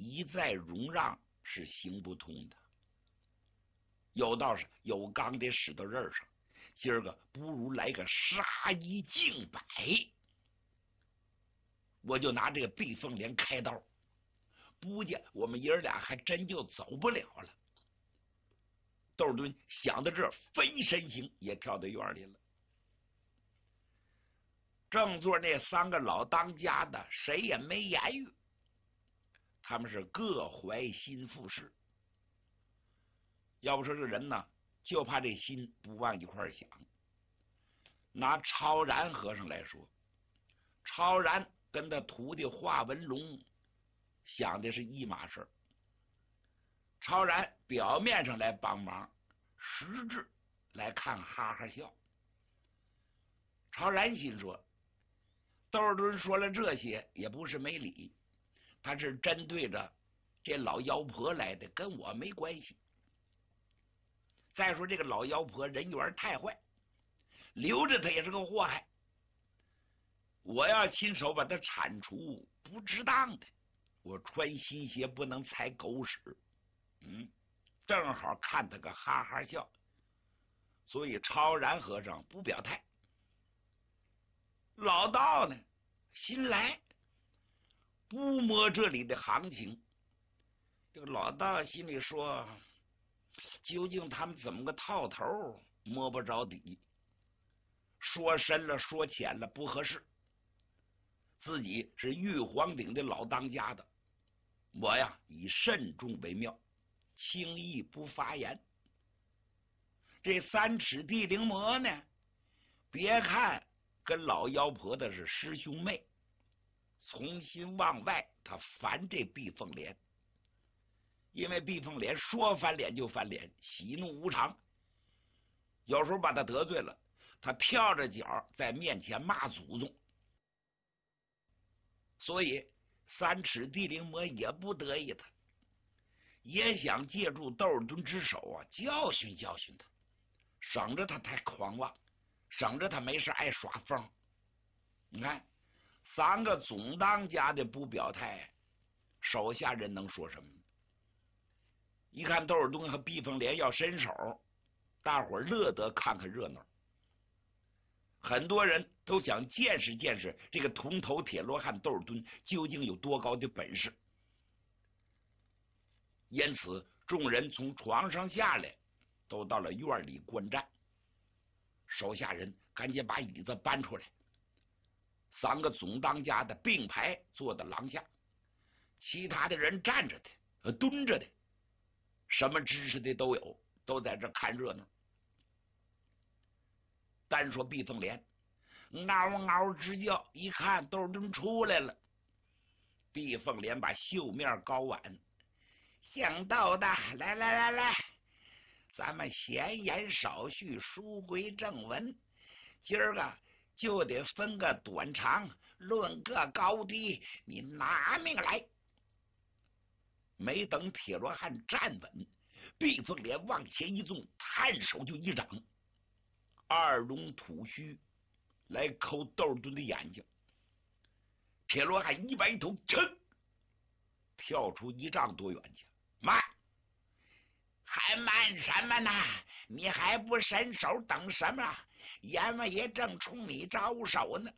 一再容让是行不通的。有道是有钢得使到刃上，今儿个不如来个杀一儆百。我就拿这个毕凤莲开刀，不见我们爷儿俩还真就走不了了。窦尔敦想到这儿，飞身形也跳到院里了。正座那三个老当家的谁也没言语，他们是各怀心腹事。要不说这人呢，就怕这心不往一块想。拿超然和尚来说，超然跟他徒弟华文龙想的是一码事。超然表面上来帮忙，实质来看哈哈笑。超然心说，窦尔敦说了这些也不是没理，他是针对着这老妖婆来的，跟我没关系。再说这个老妖婆人缘太坏，留着他也是个祸害。我要亲手把他铲除，不值当的。我穿新鞋不能踩狗屎。正好看他个哈哈笑，所以超然和尚不表态。老道呢，新来，不摸这里的行情。这个老道心里说，究竟他们怎么个套头，摸不着底。说深了说浅了不合适，自己是玉皇顶的老当家的，我呀以慎重为妙，轻易不发言。这三尺地灵魔呢，别看跟老妖婆的是师兄妹，从心往外他烦这毕凤莲，因为毕凤莲说翻脸就翻脸，喜怒无常，有时候把他得罪了，他跳着脚在面前骂祖宗。所以三尺地灵魔也不得意他，也想借助窦尔敦之手啊，教训教训他，省着他太狂妄，省着他没事爱耍疯。你看三个总当家的不表态，手下人能说什么？一看窦尔敦和毕凤莲要伸手，大伙儿乐得看看热闹。很多人都想见识见识这个铜头铁罗汉窦尔敦究竟有多高的本事。因此众人从床上下来，都到了院里观战。手下人赶紧把椅子搬出来，三个总当家的并排坐在廊下，其他的人站着的蹲着的，什么知识的都有，都在这看热闹。单说毕凤莲嗷嗷直叫，一看窦尔敦出来了。毕凤莲把绣面高挽，姓窦的，来来来来，咱们闲言少叙，书归正文。今儿个就得分个短长，论个高低，你拿命来。没等铁罗汉站稳，毕凤莲往前一纵，探手就一掌，二龙吐须来抠窦尔敦的眼睛。铁罗汉一摆头，噌，跳出1丈多远去。慢，还慢什么呢？你还不伸手等什么？阎王爷正冲你招手呢。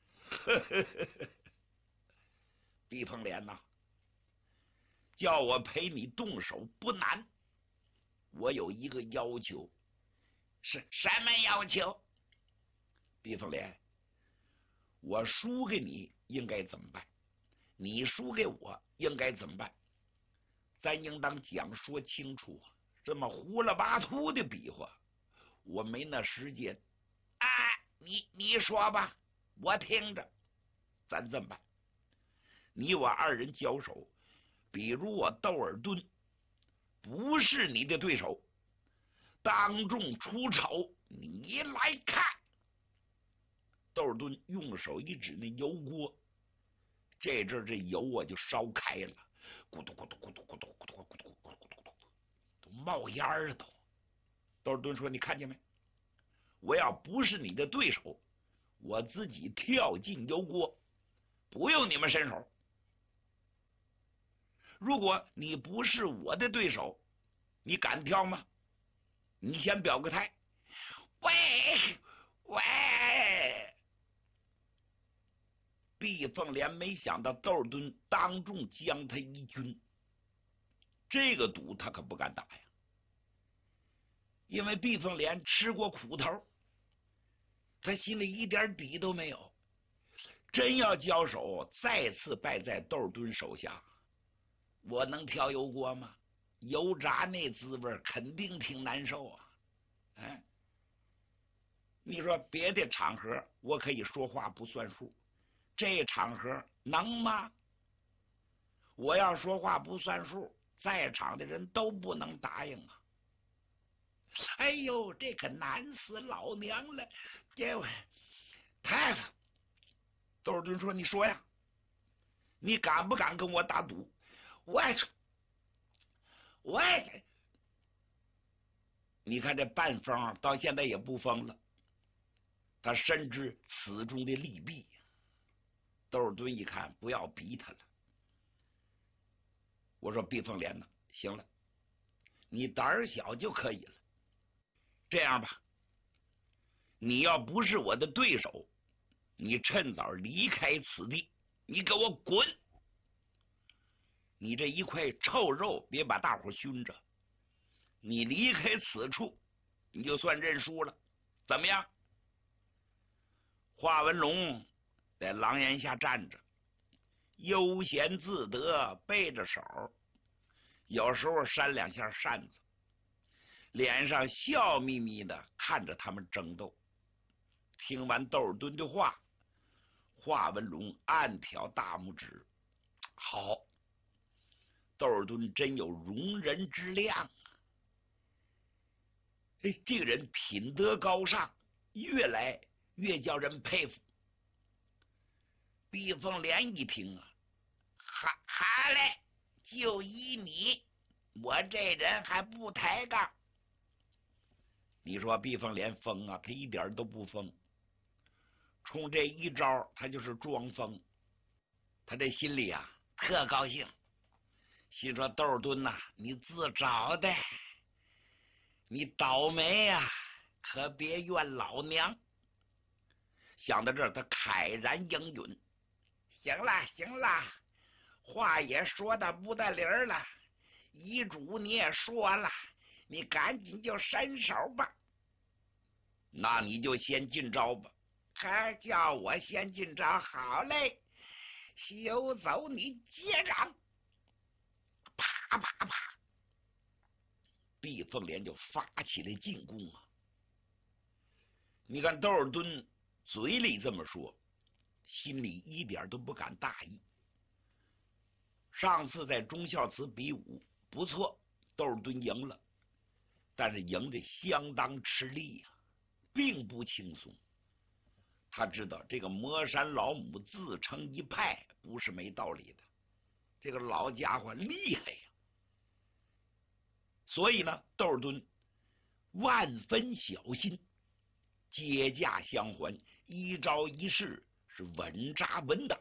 毕凤莲呐，叫我陪你动手不难，我有一个要求。是什么要求？毕凤莲，我输给你应该怎么办？你输给我应该怎么办？咱应当讲说清楚，这么胡了八秃的比划，我没那时间。啊，你说吧，我听着。咱这么办，你我二人交手，比如我窦尔敦不是你的对手，当众出丑，你来看。窦尔敦用手一指那油锅，这阵这油啊就烧开了，咕嘟咕嘟咕嘟咕嘟咕嘟咕嘟咕嘟咕嘟，都冒烟了都。窦尔敦说：“你看见没？我要不是你的对手，我自己跳进油锅，不用你们伸手。” 如果你不是我的对手，你敢跳吗？你先表个态。喂喂！毕凤莲没想到窦尔敦当众将他一军，这个赌他可不敢打呀，因为毕凤莲吃过苦头，他心里一点底都没有。真要交手，再次败在窦尔敦手下，我能跳油锅吗？油炸那滋味肯定挺难受啊！哎，你说别的场合我可以说话不算数，这场合能吗？我要说话不算数，在场的人都不能答应啊！哎呦，这可难死老娘了！这太太，窦尔敦说：“你说呀，你敢不敢跟我打赌？”我你看这半疯到现在也不疯了，他深知此中的利弊。窦尔敦一看，不要逼他了。我说毕凤莲呢，行了，你胆小就可以了。这样吧，你要不是我的对手，你趁早离开此地，你给我滚！你这一块臭肉，别把大伙熏着。你离开此处，你就算认输了，怎么样？华文龙在廊檐下站着，悠闲自得，背着手，有时候扇两下扇子，脸上笑眯眯的看着他们争斗。听完窦尔敦的话，华文龙暗挑大拇指，好，窦尔敦真有容人之量。这个人品德高尚，越来越叫人佩服。毕凤莲一听啊，好嘞，就依你，我这人还不抬杠。你说毕凤莲疯啊，他一点都不疯，冲这一招他就是装疯。他这心里啊特高兴，心说窦尔敦呐，你自找的，你倒霉呀，可别怨老娘。想到这儿，他慨然应允。行了行了，话也说的不带理儿了，遗嘱你也说了，你赶紧就伸手吧。那你就先进招吧。还叫我先进招？好嘞，休走你接掌！啪啪啪，毕凤莲就发起了进攻啊！你看窦尔敦嘴里这么说，心里一点都不敢大意。上次在忠孝祠比武不错，窦尔敦赢了，但是赢得相当吃力呀，并不轻松。他知道这个魔山老母自成一派不是没道理的，这个老家伙厉害呀。所以呢，窦尔敦万分小心，接驾相还，一招一式是稳扎稳打。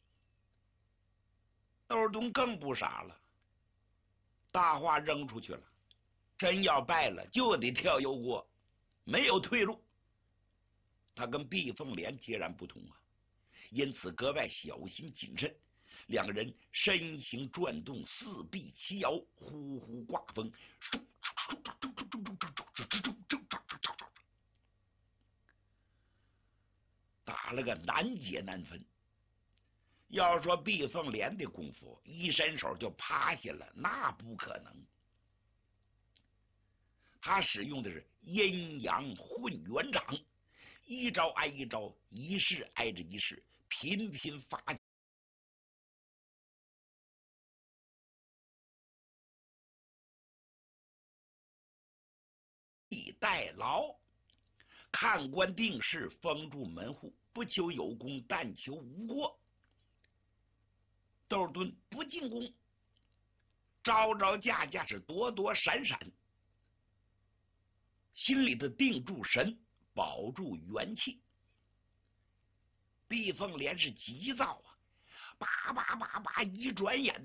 窦尔敦更不傻了，大话扔出去了，真要败了就得跳油锅，没有退路。他跟毕凤莲截然不同啊，因此格外小心谨慎。两个人身形转动，四臂齐摇，呼呼刮风，打了个难解难分。要说毕凤莲的功夫，一伸手就趴下了，那不可能。他使用的是阴阳混元掌，一招挨一招，一式挨着一式，频频发力代劳。看官定事，封住门户，不求有功，但求无过。窦尔敦不进攻，招招架架是躲躲闪闪，心里的定住神，保住元气。毕凤莲是急躁啊，叭叭叭叭，一转眼